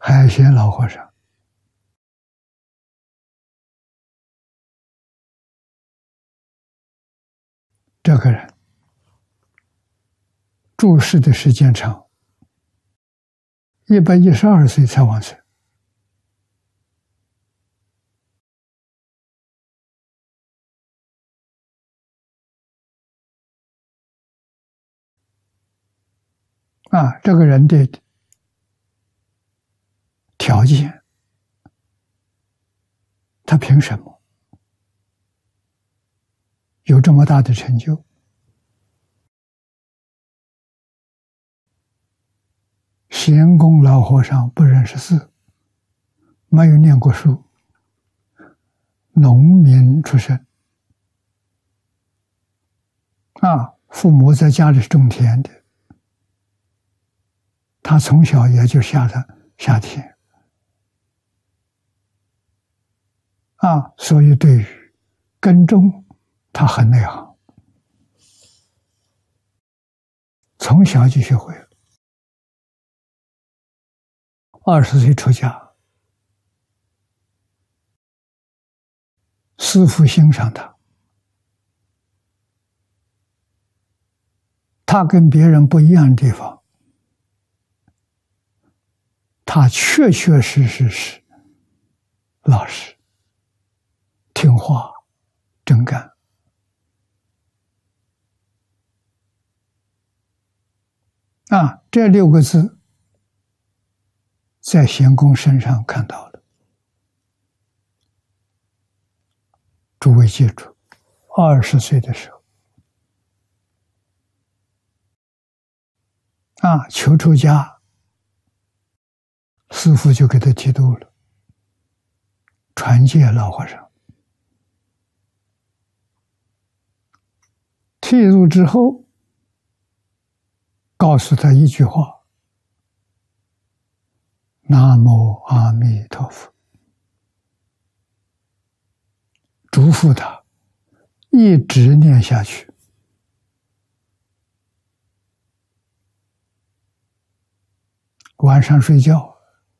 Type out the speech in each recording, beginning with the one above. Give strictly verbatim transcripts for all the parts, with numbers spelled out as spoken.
海贤老和尚这个人住世的时间长，一百一十二岁才往生。啊，这个人的条件，他凭什么有这么大的成就？贤公老和尚不认识字，没有念过书，农民出身，啊，父母在家里是种田的，他从小也就下了下田，啊，所以对于耕种他很内行，从小就学会了。二十岁出家，师父欣赏他，他跟别人不一样的地方，他确确实实是老实、听话、真干。啊，这六个字在贤公身上看到了。诸位记住，二十岁的时候，啊，求出家，师父就给他剃度了，传戒老和尚。剃度之后，告诉他一句话：南无阿弥陀佛。嘱咐他一直念下去。晚上睡觉，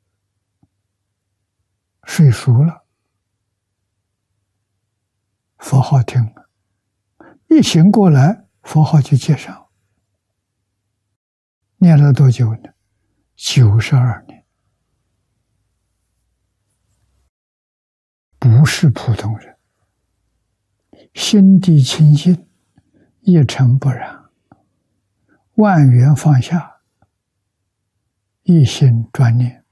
睡熟了，佛号听了，一醒过来，佛号就接上。念了多久呢？九十二年。不是普通人，心地清净，一尘不染，万缘放下，一心专念。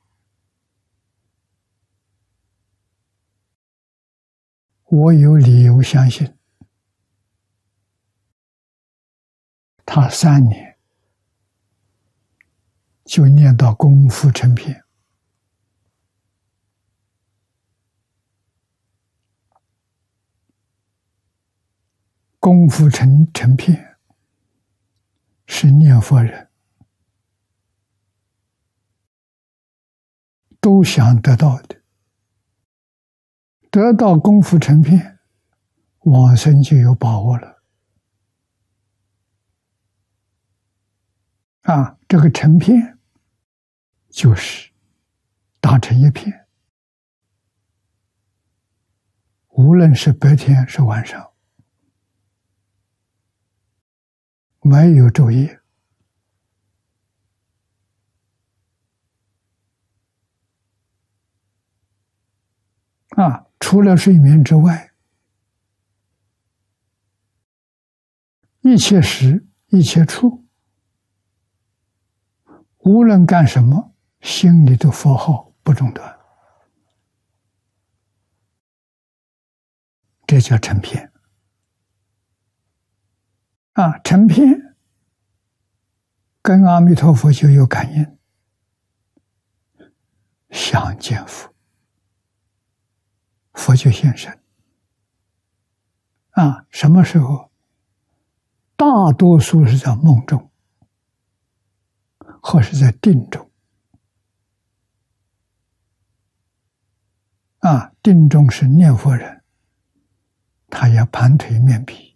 我有理由相信，他三年就念到功夫成片。功夫成成片是念佛人都想得到的，得到功夫成片，往生就有把握了。啊，这个成片就是打成一片，无论是白天是晚上，没有昼夜，啊，除了睡眠之外，一切时一切处，无论干什么，心里的佛号不中断，这叫成片。啊，成片跟阿弥陀佛就有感应，想见佛，佛就现身。啊，什么时候？大多数是在梦中，或是在定中。啊，定中是念佛人，他要盘腿面壁。